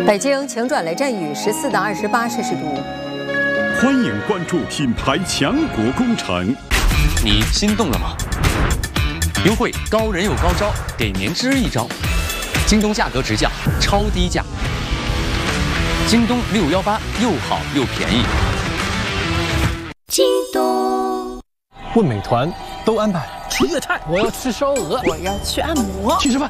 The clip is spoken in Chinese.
北京晴转雷阵雨，14到28摄氏度。 欢迎关注品牌强国工程。 你心动了吗？优惠高人有高招，给年知一招。京东价格直降，超低价。京东618又好又便宜。 京东。 问美团都安排。 吃粤菜， 我要吃烧鹅， 我要去按摩， 去吃饭。